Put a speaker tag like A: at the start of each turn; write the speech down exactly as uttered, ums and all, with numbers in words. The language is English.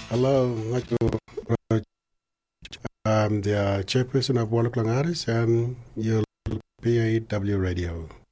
A: Hello, Michael. I'm the uh, chairperson of Wallachlong Artists and you're P A W Radio.